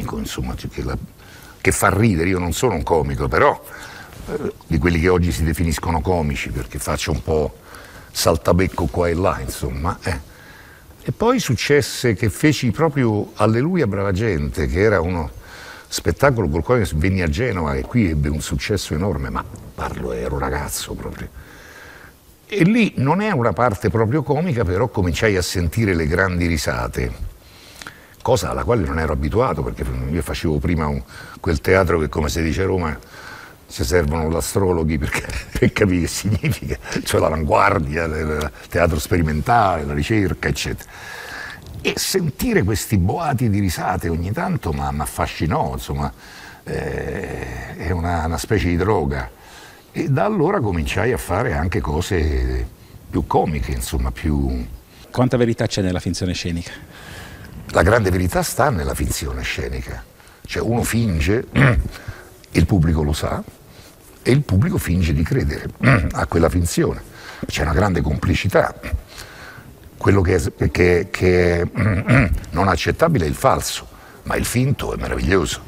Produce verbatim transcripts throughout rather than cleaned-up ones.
comico, insomma, che, la, che fa ridere. Io non sono un comico, però eh, di quelli che oggi si definiscono comici, perché faccio un po' saltabecco qua e là, insomma. Eh. E poi successe che feci proprio Alleluia Brava Gente, che era uno spettacolo col quale venni a Genova e qui ebbe un successo enorme, ma parlo, ero ragazzo proprio. E lì non è una parte proprio comica, però cominciai a sentire le grandi risate, cosa alla quale non ero abituato, perché io facevo prima un, quel teatro che, come si dice a Roma, ci servono gli astrologhi per, per capire che significa, cioè l'avanguardia, il teatro sperimentale, la ricerca, eccetera. E sentire questi boati di risate ogni tanto mi affascinò, insomma, eh, è una, una specie di droga. E da allora cominciai a fare anche cose più comiche, insomma, più... Quanta verità c'è nella finzione scenica? La grande verità sta nella finzione scenica. Cioè uno finge, il pubblico lo sa, e il pubblico finge di credere a quella finzione. C'è una grande complicità. Quello che è, che, che è non accettabile è il falso, ma il finto è meraviglioso.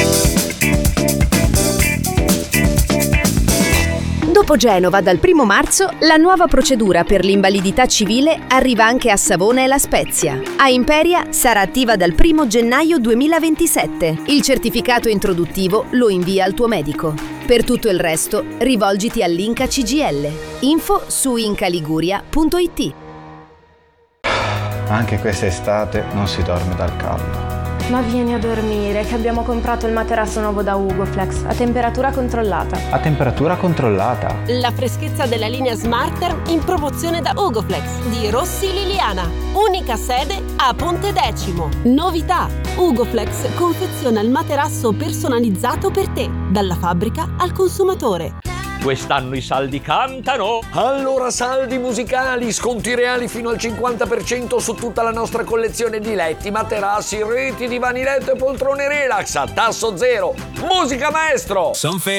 Dopo Genova, dal primo marzo, la nuova procedura per l'invalidità civile arriva anche a Savona e La Spezia. A Imperia sarà attiva dal primo gennaio duemilaventisette. Il certificato introduttivo lo invia al tuo medico. Per tutto il resto, rivolgiti all'Inca C G L. Info su incaliguria punto it. Anche quest'estate non si dorme dal caldo. Ma vieni a dormire, che abbiamo comprato il materasso nuovo da Ugoflex, a temperatura controllata. A temperatura controllata? La freschezza della linea Smarter in promozione da Ugoflex di Rossi Liliana. Unica sede a Ponte Decimo. Novità: Ugoflex confeziona il materasso personalizzato per te, dalla fabbrica al consumatore. Quest'anno i saldi cantano! Allora saldi musicali, sconti reali fino al cinquanta per cento su tutta la nostra collezione di letti, materassi, reti, divani letto e poltrone relax a tasso zero. Musica maestro!